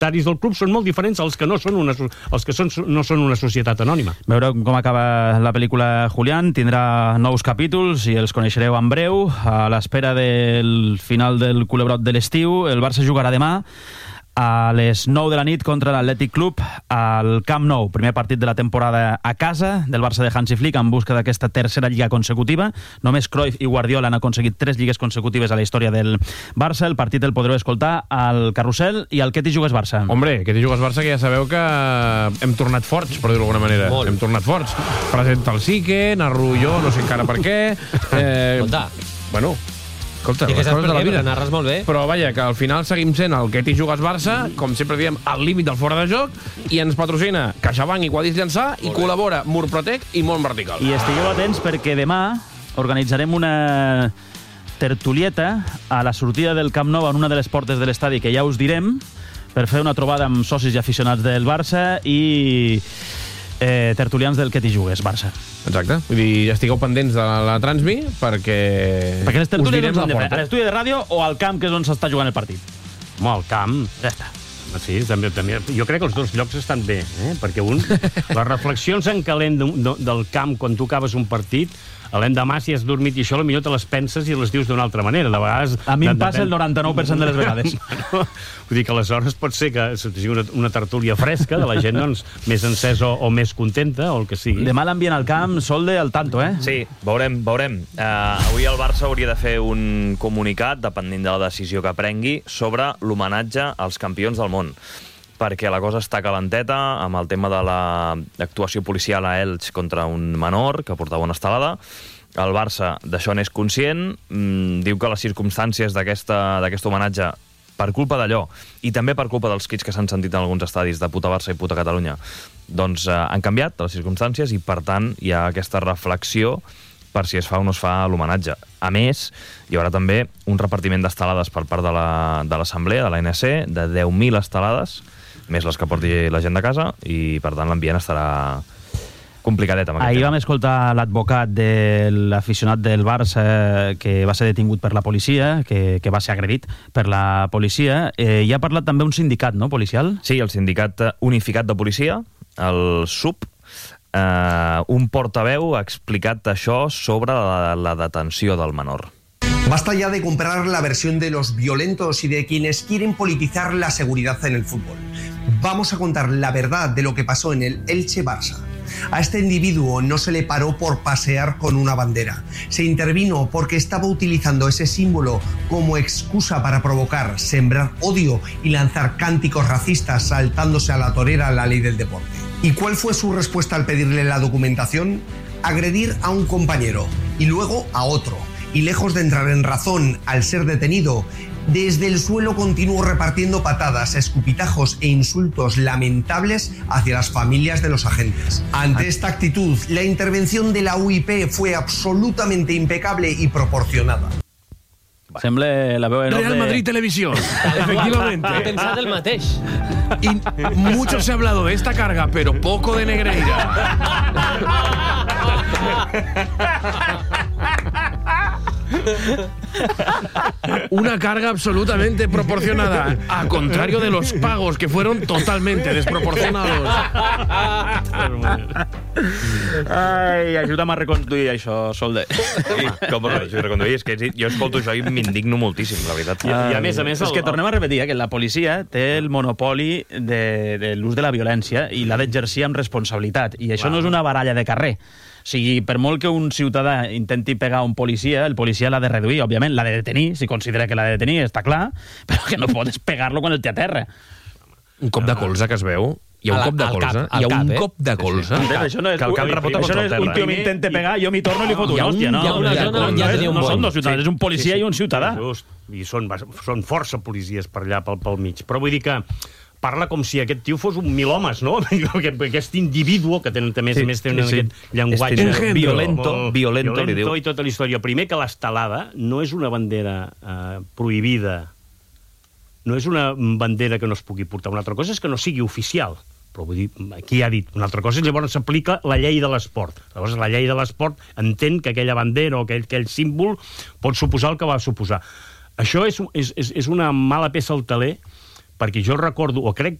propietaris del club són molt diferents als que no són una societat anònima. Veureu com acaba la pel·lícula Julián, tindrà nous capítols i els coneixereu en breu. A l'espera del final del culebrot de l'estiu, el Barça jugarà demà a les 9 de la nit contra l'Atlètic Club al Camp Nou. Primer partit de la temporada a casa del Barça de Hansi Flick en busca d'aquesta tercera lliga consecutiva. Només Cruyff i Guardiola han aconseguit 3 lligues consecutives a la història del Barça. El partit el podreu escoltar al Carrusel i al Què t'hi jugues Barça. Hombre, Què t'hi jugues Barça, que ja sabeu que hem tornat forts, per dir-ho d'alguna manera. Hem tornat forts. Presenta el Sique, narro jo, no sé encara per què. Escolta, les coses de la vida. Narres molt bé. Però vaja, que al final seguim sent el Què t'hi jugues Barça, com sempre diem, al límit del fora de joc, i ens patrocina CaixaBank i Quadris Llançà, i col·labora Murprotec i Mont Vertical. I estigueu atents perquè demà organitzarem una tertulieta a la sortida del Camp Nou en una de les portes de l'estadi, que ja us direm, per fer una trobada amb socis i aficionats del Barça i tertulians del Què t'hi jugues Barça. Exacte. Vull dir, estigueu pendents de la Transmi perquè les us direm la a porta. l'estudi de ràdio o al camp, que és on s'està jugant el partit? Home, al camp. Ja està. Sí, també. Jo crec que els dos llocs estan bé, perquè les reflexions en calent del camp quan tu acabes un partit, l'endemà, si has dormit i això, potser te les penses i les dius d'una altra manera. De vegades... A mi em passa el 99% de les vegades. Vull dir que aleshores pot ser que sigui una tertúlia fresca de la gent més encesa o més contenta, o el que sigui. Demà l'ambient al camp, Solde, al tanto, Sí, veurem. Avui el Barça hauria de fer un comunicat, depenent de la decisió que prengui, sobre l'homenatge als campions del món, perquè la cosa està calenteta amb el tema de l'actuació policial a Elx contra un menor que portava una estelada. El Barça d'això n'és conscient, diu que les circumstàncies d'aquest homenatge, per culpa d'allò, i també per culpa dels crits que s'han sentit en alguns estadis de puta Barça i puta Catalunya, doncs han canviat les circumstàncies i, per tant, hi ha aquesta reflexió per si es fa o no es fa l'homenatge. A més, hi haurà també un repartiment d'estelades per part de l'Assemblea, de l'ANC, de 10.000 estelades, més les que porti la gent de casa, i per tant l'ambient estarà complicadet amb aquest Ahir tema. vam escoltar l'advocat de l'aficionat del Barça que va ser detingut per la policia, que va ser agredit per la policia, i ha parlat també un sindicat, no, policial? Sí, el Sindicat Unificat de Policia, el SUP, un portaveu ha explicat això sobre la detenció del menor. Basta ya de comprar la versión de los violentos y de quienes quieren politizar la seguridad en el fútbol. Vamos a contar la verdad de lo que pasó en el Elche-Barça. A este individuo no se le paró por pasear con una bandera. Se intervino porque estaba utilizando ese símbolo como excusa para provocar, sembrar odio y lanzar cánticos racistas, saltándose a la torera la ley del deporte. ¿Y cuál fue su respuesta al pedirle la documentación? Agredir a un compañero y luego a otro. Y lejos de entrar en razón al ser detenido, desde el suelo continuó repartiendo patadas, escupitajos e insultos lamentables hacia las familias de los agentes. Ante esta actitud, la intervención de la UIP fue absolutamente impecable y proporcionada. Sembla la veu en Real Madrid Televisión, efectivamente. He pensat el mateix. Y mucho se ha hablado de esta carga, pero poco de Negreira. Una carga absolutamente proporcionada, a contrario de los pagos, que fueron totalmente desproporcionados. Ai, ajuda'm a reconduir això, Solde. Com ho reconduir? És que jo escolto això i m'indigno moltíssim, la veritat. I a més... És que tornem a repetir que la policia té el monopoli de l'ús de la violència i l'ha d'exercir amb responsabilitat. I això no és una baralla de carrer. O sigui, per molt que un ciutadà intenti pegar un policia, el policia l'ha de reduir, òbviament, l'ha de detenir, si considera que l'ha de detenir, està clar, però que no pots pegar-lo quan el té a terra. Un cop de colze que es veu. Hi ha un cop de colze. Hi ha un cop de colze. Això no és un tio m'intenta pegar, jo m'hi torno i li foto una hòstia. No són dos ciutadans, és un policia i un ciutadà. Just, i són força policies per allà, pel mig. Però vull dir que parla com si aquest tio fos un milhomes, no? Aquest individu que també tenen aquest llenguatge violento, li diu. I tota la història. Primer, que l'estelada no és una bandera prohibida, no és una bandera que no es pugui portar. Una altra cosa és que no sigui oficial. Però vull dir, aquí ha dit una altra cosa, i llavors s'aplica la llei de l'esport. Llavors la llei de l'esport entén que aquella bandera o aquell símbol pot suposar el que va suposar. Això és una mala peça al teler, perquè jo recordo, o crec